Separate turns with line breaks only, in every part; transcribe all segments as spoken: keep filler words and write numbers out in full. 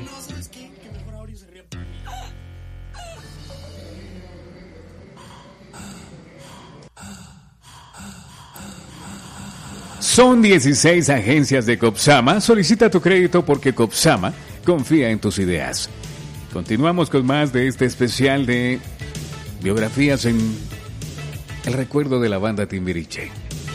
no, ¿sabes qué? Que mejor Aureo se ría por mí.
Son dieciséis agencias de Copsama. Solicita tu crédito porque Copsama confía en tus ideas. Continuamos con más de este especial de biografías en el recuerdo de la banda Timbiriche.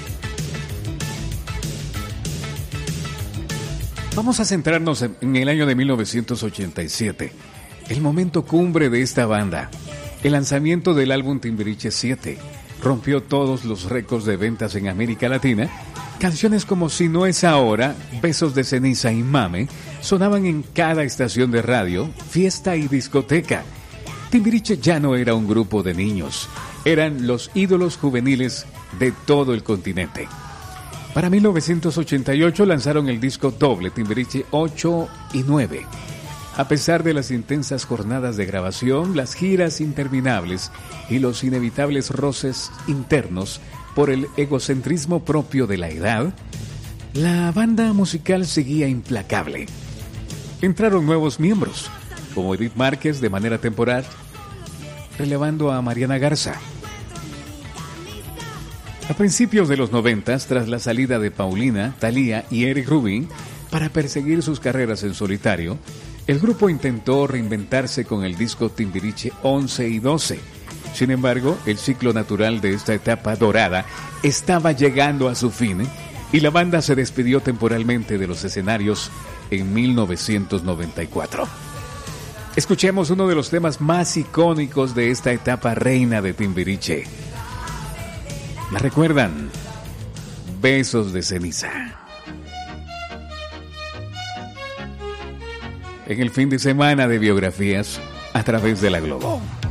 Vamos a centrarnos en el año de mil novecientos ochenta y siete, el momento cumbre de esta banda. El lanzamiento del álbum Timbiriche siete rompió todos los récords de ventas en América Latina. Canciones como Si no es ahora, Besos de ceniza y Mame sonaban en cada estación de radio, fiesta y discoteca. Timbiriche ya no era un grupo de niños, eran los ídolos juveniles de todo el continente. Para mil novecientos ochenta y ocho lanzaron el disco doble Timbiriche ocho y nueve. A pesar de las intensas jornadas de grabación, las giras interminables y los inevitables roces internos por el egocentrismo propio de la edad, la banda musical seguía implacable. Entraron nuevos miembros, como Edith Márquez de manera temporal, relevando a Mariana Garza. A principios de los noventas, tras la salida de Paulina, Thalía y Eric Rubin para perseguir sus carreras en solitario, el grupo intentó reinventarse con el disco Timbiriche once y doce. Sin embargo, el ciclo natural de esta etapa dorada estaba llegando a su fin y la banda se despidió temporalmente de los escenarios en mil novecientos noventa y cuatro. Escuchemos uno de los temas más icónicos de esta etapa reina de Timbiriche. ¿La recuerdan? Besos de ceniza. En el fin de semana de biografías a través de la Globo.